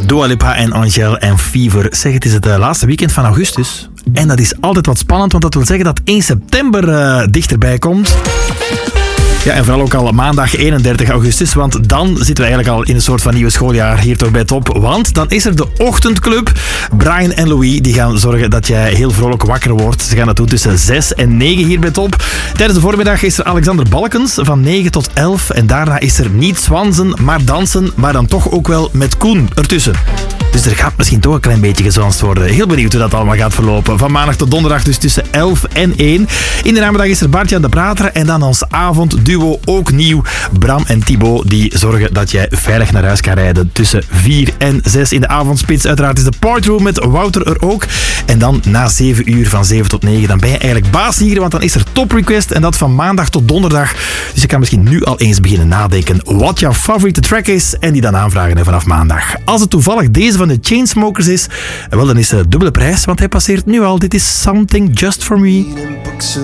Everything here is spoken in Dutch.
Dua Lipa en Angèle en Fever. Zeg, het is het laatste weekend van augustus. En dat is altijd wat spannend, want dat wil zeggen dat 1 september dichterbij komt. Ja, en vooral ook al maandag 31 augustus, want dan zitten we eigenlijk al in een soort van nieuwe schooljaar hier toch bij Top. Want dan is er de ochtendclub. Brian en Louis die gaan zorgen dat jij heel vrolijk wakker wordt. Ze gaan dat doen tussen 6 en 9 hier bij Top. Tijdens de voormiddag is er Alexander Balkens van 9 tot 11. En daarna is er niet Swansen, maar dansen, maar dan toch ook wel met Koen ertussen. Dus er gaat misschien toch een klein beetje gezwanst worden. Heel benieuwd hoe dat allemaal gaat verlopen. Van maandag tot donderdag dus tussen 11 en 1. In de namiddag is er Bart-Jan de Prater. En dan ons avondduo ook nieuw. Bram en Thibaut die zorgen dat jij veilig naar huis kan rijden tussen 4 en 6 in de avondspits. Uiteraard is de Partroom met Wouter er ook. En dan na 7 uur van 7 tot 9 dan ben je eigenlijk baas hier. Want dan is er Top Request en dat van maandag tot donderdag. Dus je kan misschien nu al eens beginnen nadenken wat jouw favoriete track is. En die dan aanvragen vanaf maandag. Als het toevallig deze van de Chainsmokers is, wel dan is het dubbele prijs, want hij passeert nu al. Dit is Something Just For Me.